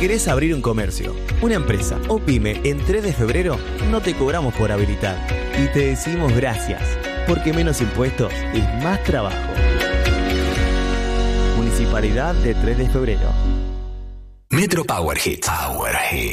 querés abrir un comercio, una empresa o pyme en 3 de febrero, no te cobramos por habilitar. Y te decimos gracias, porque menos impuestos es más trabajo. Municipalidad de 3 de febrero. Metro Power Hits.